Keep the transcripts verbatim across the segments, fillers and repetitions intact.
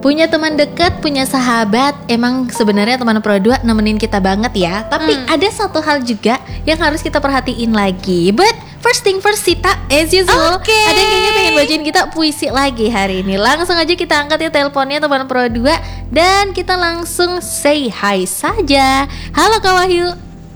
Punya teman dekat, punya sahabat, emang sebenarnya teman Pro dua nemenin kita banget ya. Tapi hmm. ada satu hal juga yang harus kita perhatiin lagi. But first thing first, Sita, as usual, okay. ada yang kayaknya pengen bacain kita puisi lagi hari ini. Langsung aja kita angkat ya teleponnya teman Pro dua dan kita langsung say hi saja. Halo Kak Wahyu.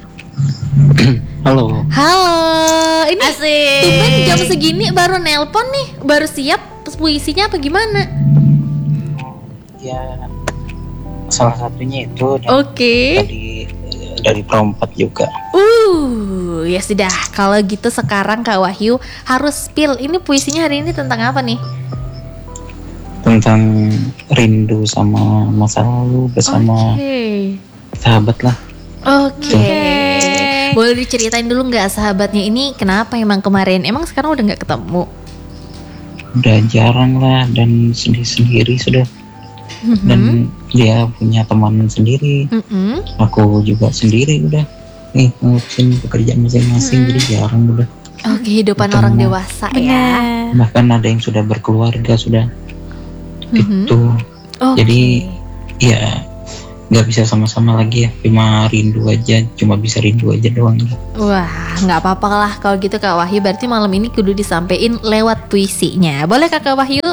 Halo. Halo. Ini asik. Tumben jam segini baru nelpon nih, baru siap puisinya apa gimana? Ya, salah satunya itu Oke. Okay. Dari dari perempat juga. Uh, ya sudah. Kalau gitu sekarang Kak Wahyu harus spill. Ini puisinya hari ini tentang apa nih? Tentang rindu sama masa lalu bersama okay. sahabat lah. Oke. Okay. Boleh diceritain dulu nggak sahabatnya ini kenapa emang kemarin? Emang sekarang udah nggak ketemu? Udah jarang lah dan sendiri-sendiri sudah. Mm-hmm. Dan dia punya teman sendiri, mm-hmm. aku juga sendiri udah nih ngurusin pekerjaan masing-masing, mm-hmm. jadi jarang udah. Oh, kehidupan orang dewasa ya. Bahkan ada yang sudah berkeluarga sudah, mm-hmm. gitu. Okay. Jadi ya nggak bisa sama-sama lagi ya, cuma rindu aja, cuma bisa rindu aja doang. Wah, nggak apa-apa lah kalau gitu Kak Wahyu. Berarti malam ini kudu disampein lewat puisinya. Boleh Kak Wahyu?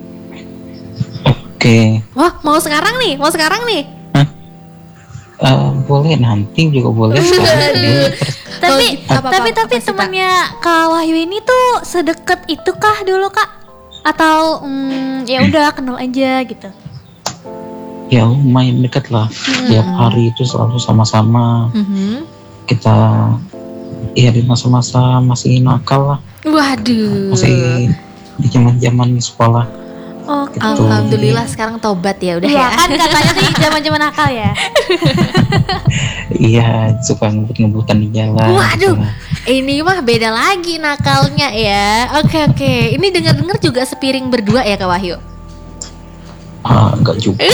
Oke. Okay. Wah, mau sekarang nih? Mau sekarang nih? Hah? Uh, boleh nanti juga boleh. Aduh. Tapi apa, tapi apa, tapi apa, temannya Kak Wahyu ini tuh sedekat itu kah dulu Kak? Atau hmm, ya udah kenal aja gitu? Ya lumayan dekat lah. Hmm. Tiap hari itu selalu sama-sama. Hmm. Kita ya di masa-masa masih nakal lah. Waduh. Masih di zaman-zaman sekolah. Oh, gitu. Alhamdulillah sekarang tobat ya udah ya. Ya kan katanya sih zaman-zaman nakal ya. Iya, suka ngebut-ngebutan di jalan. Waduh, gitu. Ini mah beda lagi nakalnya ya. Oke oke, ini dengar-dengar juga sepiring berdua ya Kak Wahyu? Ah, enggak juga.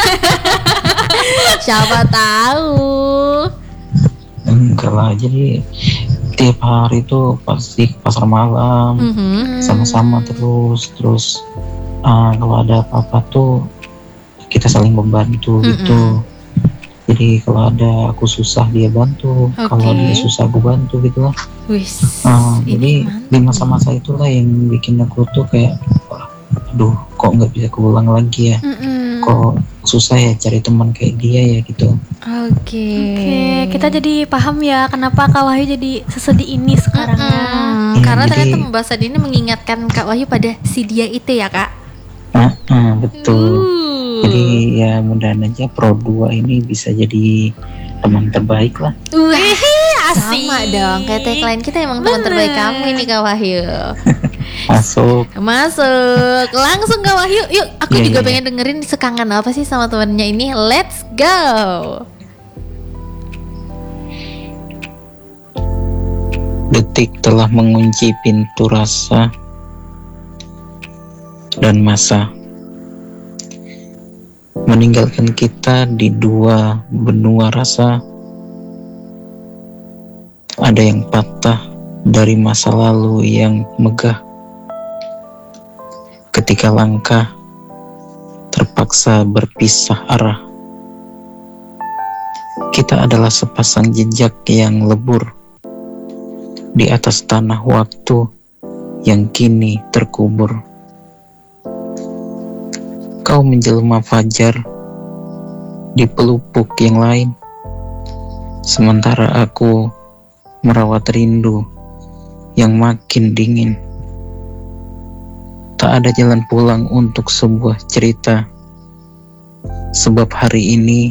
Siapa tahu. Enggak lah, jadi tiap hari tuh pasti ke pasar malam, mm-hmm. sama-sama terus terus. Uh, kalau ada apa-apa tuh kita saling membantu, mm-hmm. gitu. Jadi kalau ada aku susah dia bantu, okay. kalau dia susah aku bantu gitu lah. Uh, jadi mantap. Di masa-masa itulah yang bikin aku tuh kayak, aduh kok nggak bisa keulang lagi ya, mm-hmm. kok susah ya cari teman kayak dia ya gitu. Oke. Okay. Okay, kita jadi paham ya kenapa Kak Wahyu jadi sesedih ini sekarang. Mm-hmm. Ya, karena jadi, ternyata pembahasan ini mengingatkan Kak Wahyu pada si dia itu ya Kak. Uh, uh, betul. Uh. Jadi ya mudah-mudahan aja Pro dua ini bisa jadi teman terbaik lah. Wih, asik. Sama dong, kayak tagline kita emang teman terbaik kamu ini Kak Wahyu. Masuk. Masuk. Langsung Kak Wahyu. Yuk, aku yeah, juga yeah. pengen dengerin sekangen apa sih sama temennya ini. Let's go. Detik telah mengunci pintu rasa dan masa, meninggalkan kita di dua benua rasa. Ada yang patah dari masa lalu yang megah, ketika langkah terpaksa berpisah arah. Kita adalah sepasang jejak yang lebur di atas tanah waktu yang kini terkubur. Kau menjelma fajar di pelupuk yang lain, sementara aku merawat rindu yang makin dingin. Tak ada jalan pulang untuk sebuah cerita, sebab hari ini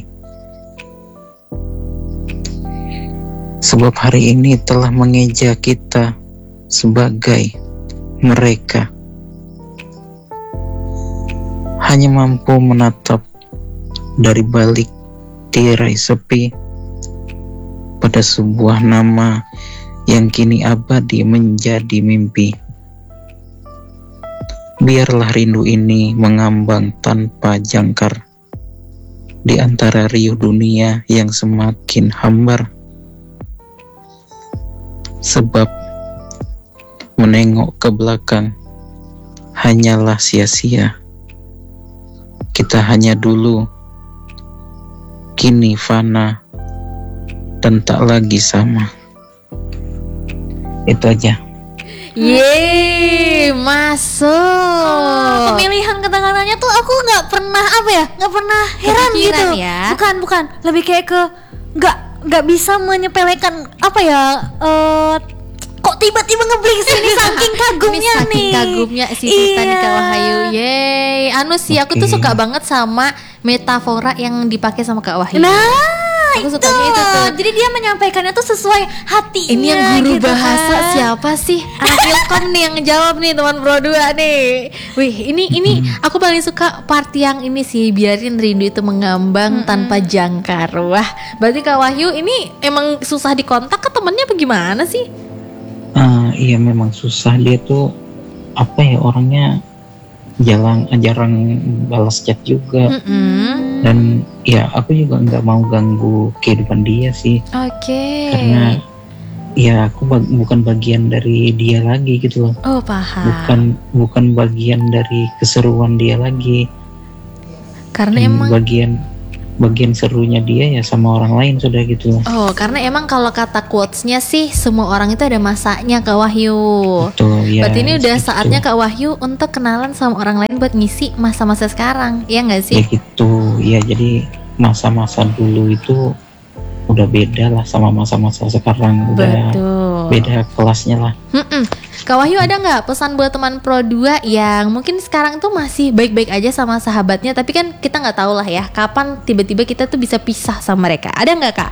sebab hari ini telah mengeja kita sebagai mereka. Hanya mampu menatap dari balik tirai sepi pada sebuah nama yang kini abadi menjadi mimpi. Biarlah rindu ini mengambang tanpa jangkar di antara riuh dunia yang semakin hambar. Sebab menengok ke belakang hanyalah sia-sia. Kita Kita hanya dulu, kini fana, dan tak lagi sama. Itu aja. Yeay, masuk. Oh, pemilihan kata-katanya tuh aku nggak pernah apa ya, nggak pernah heran Kepikiran gitu. ya. Bukan, bukan. Lebih kayak ke nggak nggak bisa menyepelekan apa ya. eh kok tiba-tiba ngebling sini saking kagumnya Ini saking nih. kagumnya si Sita nih Kak Wahyu. Yeay. Anu sih aku tuh Oke. suka banget sama metafora yang dipakai sama Kak Wahyu. Nah, Aku sukanya itu tuh. Jadi dia menyampaikannya tuh sesuai hatinya. Ini yang guru gitu bahasa kan. siapa sih? Anak Ilkom nih yang ngejawab nih teman Pro dua nih. Wih, ini ini aku paling suka part yang ini sih, biarin rindu itu mengambang tanpa jangkar. Wah, berarti Kak Wahyu ini emang susah dikontak ke temennya apa gimana sih? Ah, iya memang susah, dia tuh apa ya, orangnya jarang jarang balas chat juga. Mm-mm. Dan ya aku juga nggak mau ganggu kehidupan dia sih, Oke. karena ya aku bag- bukan bagian dari dia lagi gitu loh, Oh, paham. bukan bukan bagian dari keseruan dia lagi. Karena Dan emang bagian bagian serunya dia ya sama orang lain sudah gitu. Oh, karena emang kalau kata quotes-nya sih semua orang itu ada masanya Kak Wahyu. Betul ya. Berarti ini udah gitu. saatnya Kak Wahyu untuk kenalan sama orang lain buat ngisi masa-masa sekarang, iya nggak Ya sih? gitu ya, jadi masa-masa dulu itu udah beda lah sama masa-masa sekarang, udah Betul. beda kelasnya lah. Mm-mm. Kak Wahyu ada nggak pesan buat teman Pro dua yang mungkin sekarang tuh masih baik-baik aja sama sahabatnya, tapi kan kita nggak tahu lah ya kapan tiba-tiba kita tuh bisa pisah sama mereka. Ada nggak Kak?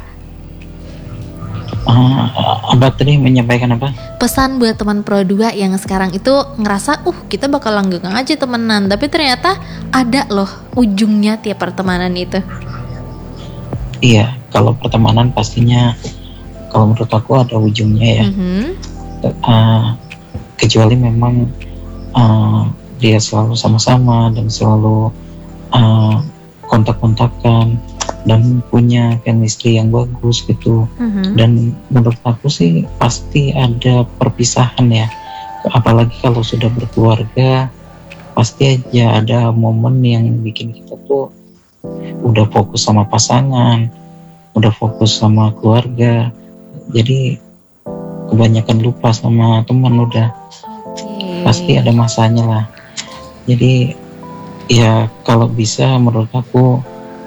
Ah, Abah tadi menyampaikan apa? Pesan buat teman Pro dua yang sekarang itu ngerasa uh kita bakal langgeng aja temenan, tapi ternyata ada loh ujungnya tiap pertemanan itu. Iya, kalau pertemanan pastinya kalau menurut aku ada ujungnya ya. Mhm. Ah, kecuali memang ah, dia selalu sama-sama dan selalu ah, kontak-kontakan dan punya chemistry yang bagus gitu. Mhm. Dan menurut aku sih pasti ada perpisahan ya, apalagi kalau sudah berkeluarga pasti aja ada momen yang bikin kita tuh udah fokus sama pasangan, udah fokus sama keluarga, jadi kebanyakan lupa sama teman, udah Oke. pasti ada masanya lah. Jadi ya kalau bisa menurut aku,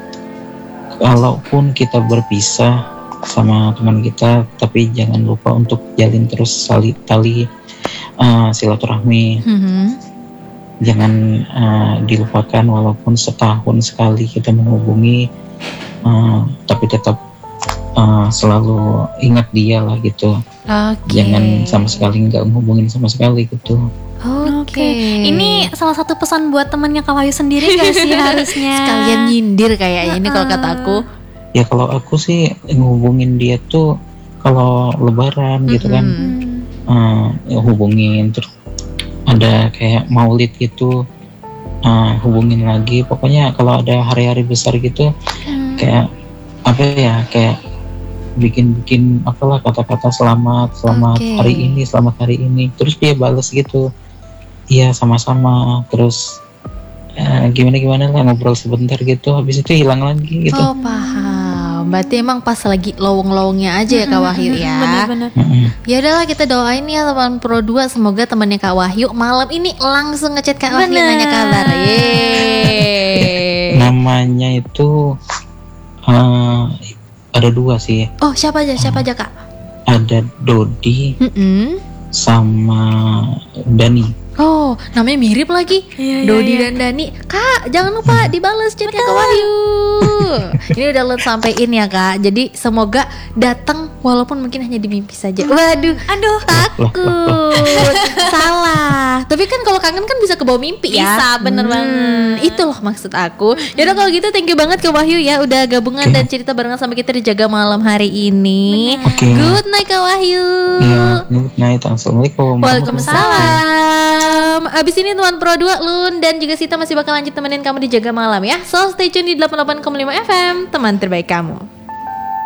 kalaupun kita berpisah sama teman kita, tapi jangan lupa untuk jalin terus sali tali uh, silaturahmi. Mhm. Jangan uh, dilupakan walaupun setahun sekali kita menghubungi, uh, tapi tetap uh, selalu ingat dia lah gitu. Oke. Jangan sama sekali nggak menghubungin sama sekali gitu. Oke. Ini salah satu pesan buat temannya Kak Wahyu sendiri gak sih harusnya? sekalian nyindir kayaknya ini kalau kata aku. Ya kalau aku sih ngehubungin dia tuh kalau lebaran gitu kan, Mhm. uh, ya hubungin, terus ada kayak maulid gitu, uh, hubungin lagi. Pokoknya kalau ada hari-hari besar gitu, Hmm. kayak apa ya, kayak bikin-bikin apalah kata-kata selamat, selamat Oke. hari ini, selamat hari ini. Terus dia balas gitu, iya sama-sama. Terus eh, gimana-gimana lah, ngobrol sebentar gitu, habis itu hilang lagi gitu. Oh, paham. Berarti emang pas lagi lowong-lowongnya aja ya Kak Wahyu ya. Bener-bener. Mm-mm. Ya udahlah, kita doain ya teman Pro dua, semoga temannya Kak Wahyu malam ini langsung ngechat Kak Wahyu Bener. nanya kabar. Yeay. Namanya itu eh, ada dua sih, Oh, siapa aja? Siapa aja Kak? ada Dodi Mm-mm. sama Dani. Oh, namanya mirip lagi. Iya, iya, Dodi iya. dan Dani. Kak, jangan lupa dibales chatnya Kak Wahyu. Ini udah lo sampein ya Kak. Jadi semoga datang walaupun mungkin hanya di mimpi saja. Waduh, Aduh, takut. Salah. Tapi kan kalau kangen kan bisa kebawa mimpi ya. Bisa, bener banget. Itu loh maksud aku. Yaudah kalau gitu thank you banget Kak Wahyu ya udah gabungan Oke. dan cerita barengan sama kita di Jaga Malam hari ini. Oke. Good night Kak Wahyu. Ya, good night. Assalamualaikum. Waalaikumsalam. Abis ini teman Pro dua, Lun dan juga Sita masih bakal lanjut temenin kamu di Jaga Malam ya. So stay tune di delapan puluh delapan koma lima F M, teman terbaik kamu.